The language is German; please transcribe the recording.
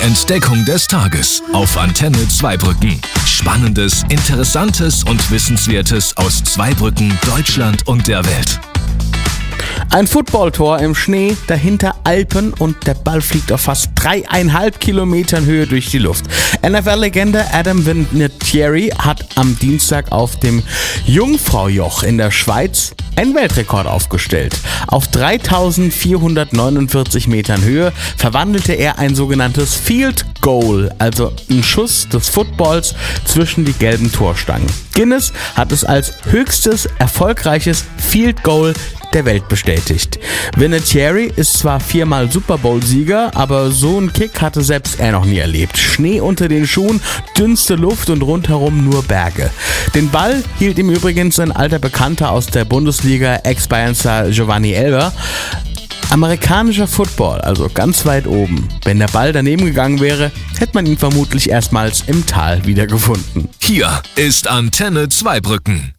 Entdeckung des Tages auf Antenne Zweibrücken. Spannendes, Interessantes und Wissenswertes aus Zweibrücken, Deutschland und der Welt. Ein Footballtor im Schnee, dahinter Alpen und der Ball fliegt auf fast 3,5 Kilometern Höhe durch die Luft. NFL-Legende Adam Vinatieri hat am Dienstag auf dem Jungfraujoch in der Schweiz einen Weltrekord aufgestellt. Auf 3.449 Metern Höhe verwandelte er ein sogenanntes Field Goal, also einen Schuss des Footballs zwischen die gelben Torstangen. Guinness hat es als höchstes erfolgreiches Field Goal der Welt bestätigt. Vinatieri ist zwar 4-mal Super Bowl-Sieger, aber so einen Kick hatte selbst er noch nie erlebt. Schnee unter den Schuhen, dünnste Luft und rundherum nur Berge. Den Ball hielt ihm übrigens ein alter Bekannter aus der Bundesliga, Ex-Bayern-Star Giovanni Elber. Amerikanischer Football, also ganz weit oben. Wenn der Ball daneben gegangen wäre, hätte man ihn vermutlich erstmals im Tal wiedergefunden. Hier ist Antenne Zweibrücken.